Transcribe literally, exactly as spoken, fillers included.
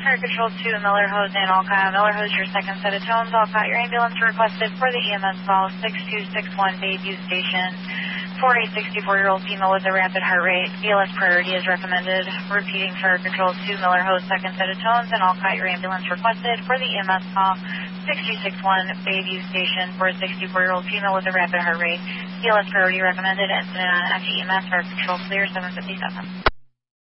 Fire Control two, Miller Hose and Alcott. Miller Hose, your second set of tones. Alcott, your ambulance requested for the E M S call six two six one Bayview Station for a sixty-four-year-old female with a rapid heart rate. B L S priority is recommended. Repeating, Fire Control two, Miller Hose, second set of tones, and Alcott, your ambulance requested for the E M S call six two six one Bayview Station for a sixty-four-year-old female with a rapid heart rate. B L S priority recommended. Incident on F E M S, Fire Control clear, seven fifty-seven.